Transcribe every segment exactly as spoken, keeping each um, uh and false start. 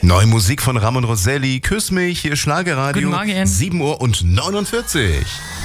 Neue Musik von Ramon Roselli, Küss mich, hier Schlagerradio. Guten Morgen. sieben Uhr und neunundvierzig.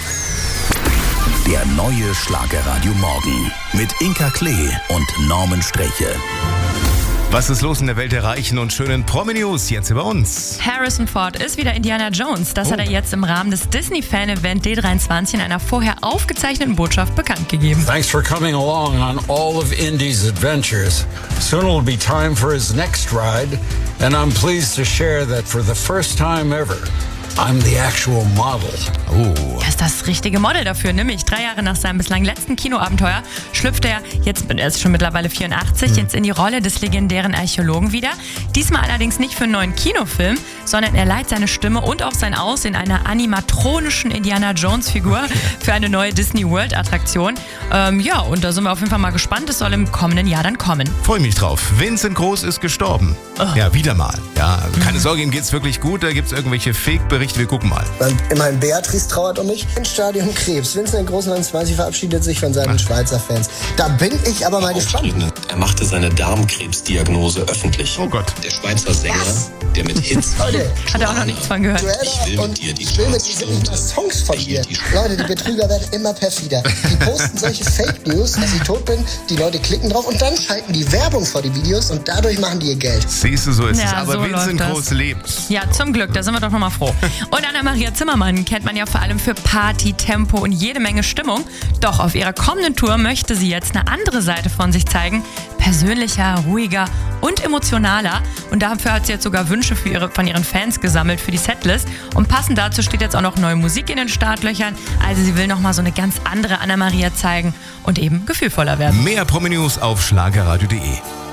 Der neue Schlagerradio Morgen mit Inka Klee und Norman Streche. Was ist los in der Welt der reichen und schönen Promi-News jetzt hier bei uns? Harrison Ford ist wieder Indiana Jones. Das Oh. hat er jetzt im Rahmen des Disney-Fan-Event D dreiundzwanzig in einer vorher aufgezeichneten Botschaft bekannt gegeben. Thanks for coming along on all of Indy's adventures. Soon it'll be time for his next ride, and I'm pleased to share that for the first time ever, I'm the actual model. Oh. Er ist das richtige Model dafür, nämlich drei Jahre nach seinem bislang letzten Kinoabenteuer schlüpft er, jetzt er ist schon mittlerweile vierundachtzig, jetzt in die Rolle des legendären Archäologen wieder. Diesmal allerdings nicht für einen neuen Kinofilm, sondern er leiht seine Stimme und auch sein Aussehen einer animatronischen Indiana Jones-Figur für eine neue Disney World-Attraktion. Ähm, ja, und da sind wir auf jeden Fall mal gespannt. Es soll im kommenden Jahr dann kommen. Freue mich drauf. Vincent Groß ist gestorben. Oh. Ja, wieder mal. Ja, also keine Sorge, ihm geht's wirklich gut. Da gibt's irgendwelche Fake-Berichte. Wir gucken mal. Und immerhin Beatrice trauert um mich. Im Stadion Krebs. Vincent Groß neunundzwanzig verabschiedet sich von seinen Schweizer Fans. Da bin ich aber mal gespannt. Er machte seine Darmkrebsdiagnose öffentlich. Oh Gott. Der Schweizer Sänger, der mit Hits... Leute, Hat er auch noch nichts von gehört. Ich will Joanna mit und dir die ich will mit Straße diesen runter. Songs von Ich dir. will die- Leute, die Betrüger werden immer perfider. Die posten solche Fake News, dass ich tot bin, die Leute klicken drauf und dann schalten die Werbung vor die Videos und dadurch machen die ihr Geld. Siehst du, so ist Ja, es. Aber so Vincent läuft das. Groß lebt. Ja, zum Glück, da sind wir doch nochmal froh. Und Anna-Maria Zimmermann kennt man ja vor allem für Party, Tempo und jede Menge Stimmung. Doch auf ihrer kommenden Tour möchte sie jetzt eine andere Seite von sich zeigen. Persönlicher, ruhiger und emotionaler. Und dafür hat sie jetzt sogar Wünsche für ihre, von ihren Fans gesammelt für die Setlist. Und passend dazu steht jetzt auch noch neue Musik in den Startlöchern. Also sie will nochmal so eine ganz andere Anna-Maria zeigen und eben gefühlvoller werden. Mehr Promi-News auf schlagerradio punkt de.